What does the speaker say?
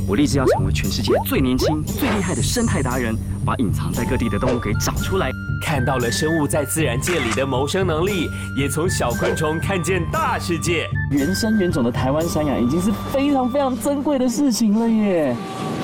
我立志要成为全世界最年轻、最厉害的生态达人，把隐藏在各地的动物给找出来。 看到了生物在自然界里的谋生能力，也从小昆虫看见大世界。 原生原种的台湾山羊已经是非常非常珍贵的事情了耶。